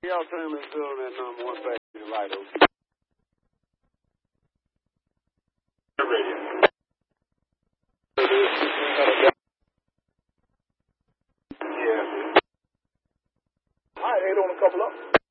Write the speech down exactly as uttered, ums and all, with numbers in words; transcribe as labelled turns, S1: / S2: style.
S1: Y'all turn this building at number one back to the light, okay? Radio. Yeah. All right, eight on a couple up.